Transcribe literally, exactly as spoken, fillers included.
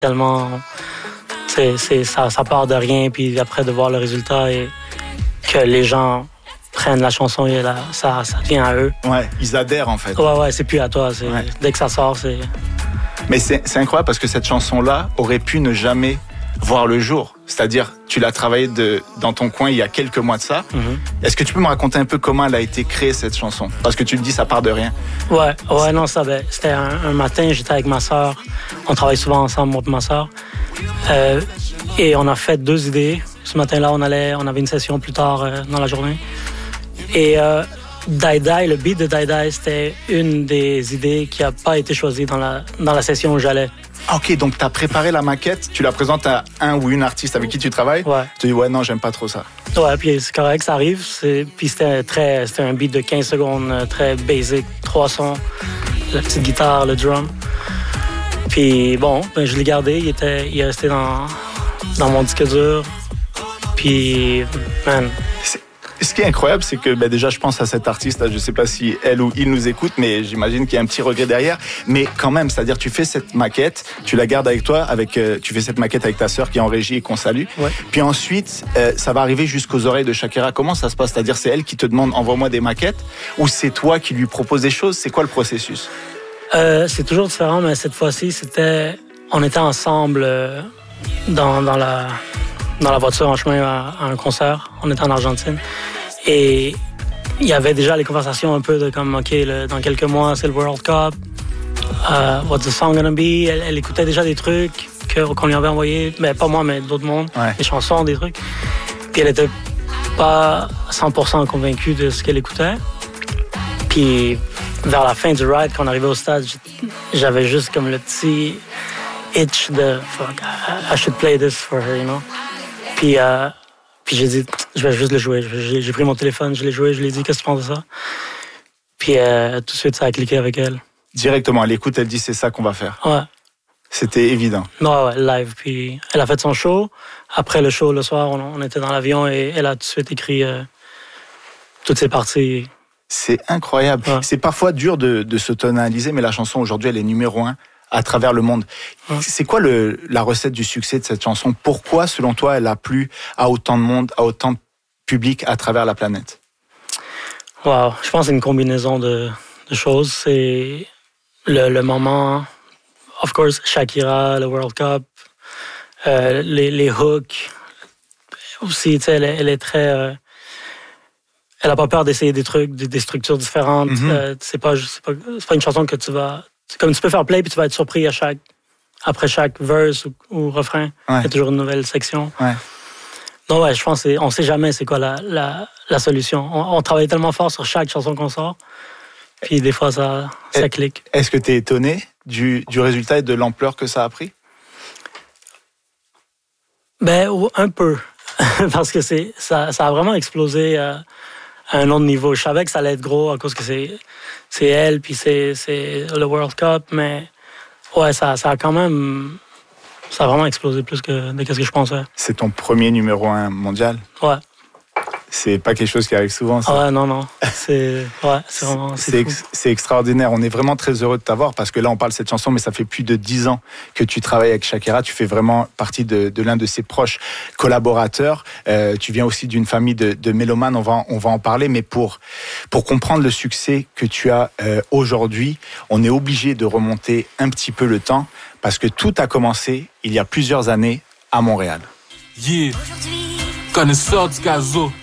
Tellement, c'est, c'est, ça, ça part de rien, puis après de voir le résultat et que les gens prennent la chanson et la, ça, ça vient à eux. Ouais, ils adhèrent en fait. Ouais, ouais, c'est plus à toi. C'est, ouais. Dès que ça sort, c'est... Mais c'est, c'est incroyable parce que cette chanson-là aurait pu ne jamais voir le jour. C'est-à-dire, tu l'as travaillée de, dans ton coin il y a quelques mois de ça. Mm-hmm. Est-ce que tu peux me raconter un peu comment elle a été créée, cette chanson? Parce que tu le dis, ça part de rien. Ouais, ouais, non, ça, ben, c'était un, un matin, j'étais avec ma sœur. On travaille souvent ensemble, moi et ma sœur. Euh, et on a fait deux idées. Ce matin-là, on allait, on avait une session plus tard euh, dans la journée. Et euh, Die Die, le beat de Die Die, c'était une des idées qui n'a pas été choisie dans la, dans la session où j'allais. Ok, donc tu as préparé la maquette, tu la présentes à un ou une artiste avec qui tu travailles. Ouais. Tu dis, ouais, non, j'aime pas trop ça. Ouais, puis c'est correct, ça arrive. C'est, puis c'était, très, c'était un beat de quinze secondes, très basic, trois sons, la petite guitare, le drum. Puis bon, ben, je l'ai gardé, il, était, il est resté dans, dans mon disque dur. Puis, man... C'est... Ce qui est incroyable, c'est que ben déjà, je pense à cette artiste, je ne sais pas si elle ou il nous écoute, mais j'imagine qu'il y a un petit regret derrière. Mais quand même, c'est-à-dire, tu fais cette maquette, tu la gardes avec toi, avec, euh, tu fais cette maquette avec ta sœur qui est en régie et qu'on salue. Ouais. Puis ensuite, euh, ça va arriver jusqu'aux oreilles de Shakira. Comment ça se passe? C'est-à-dire, c'est elle qui te demande, envoie-moi des maquettes, ou c'est toi qui lui proposes des choses? C'est quoi le processus? Euh, c'est toujours différent, mais cette fois-ci, c'était, on était ensemble euh, dans, dans la... dans la voiture en chemin à, à un concert. On était en Argentine. Et il y avait déjà les conversations un peu de comme, OK, le, dans quelques mois, c'est le World Cup. Uh, what's the song gonna be? Elle, elle écoutait déjà des trucs que, qu'on lui avait envoyés. Mais pas moi, mais d'autres mondes. Ouais. Des chansons, des trucs. Puis elle était pas cent pour cent convaincue de ce qu'elle écoutait. Puis vers la fin du ride, quand on arrivait au stade, j'avais juste comme le petit itch de fuck, I, I should play this for her, you know? Puis, euh, puis j'ai dit, je vais juste le jouer. J'ai, j'ai pris mon téléphone, je l'ai joué, je lui ai dit, qu'est-ce que tu penses de ça? Puis euh, tout de suite, ça a cliqué avec elle. Directement, elle écoute, elle dit, c'est ça qu'on va faire. Ouais. C'était évident. Non, ouais, live. Puis elle a fait son show. Après le show, le soir, on, on était dans l'avion et elle a tout de suite écrit euh, toutes ses parties. C'est incroyable. Ouais. C'est parfois dur de, de s'auto-analyser, mais la chanson, aujourd'hui, elle est numéro un à travers le monde. Ouais. C'est quoi le, la recette du succès de cette chanson? Pourquoi, selon toi, elle a plu à autant de monde, à autant de public à travers la planète? Wow, je pense que c'est une combinaison de, de choses. C'est le, le moment, of course, Shakira, le World Cup, euh, les, les hooks. Aussi, tu sais, elle, elle est très... Euh, elle n'a pas peur d'essayer des trucs, des, des structures différentes. Mm-hmm. Euh, c'est pas, c'est pas, c'est pas une chanson que tu vas... Comme tu peux faire play puis tu vas être surpris à chaque, après chaque verse ou, ou refrain. Ouais. Il y a toujours une nouvelle section. Ouais. Donc ouais, je pense qu'on ne sait jamais c'est quoi la, la, la solution. On, on travaille tellement fort sur chaque chanson qu'on sort. Puis des fois, ça, ça clique. Est-ce que tu es étonné du, du résultat et de l'ampleur que ça a pris? Ben, un peu. Parce que c'est, ça, ça a vraiment explosé euh, à un autre niveau. Je savais que ça allait être gros à cause que c'est, c'est elle, puis c'est, c'est le World Cup, mais ouais, ça, ça a quand même... Ça a vraiment explosé plus que de ce que je pensais. C'est ton premier numéro un mondial? Ouais. C'est pas quelque chose qui arrive souvent, ça? Ah ouais, non, non. C'est, ouais, c'est vraiment... C'est, c'est, ex- c'est extraordinaire. On est vraiment très heureux de t'avoir parce que là, on parle de cette chanson, mais ça fait plus de dix ans que tu travailles avec Shakira. Tu fais vraiment partie de, de l'un de ses proches collaborateurs. Euh, tu viens aussi d'une famille de, de mélomanes. On va, on va en parler. Mais pour, pour comprendre le succès que tu as euh, aujourd'hui, on est obligé de remonter un petit peu le temps parce que tout a commencé il y a plusieurs années à Montréal. Yeah, connaisseur du gazo.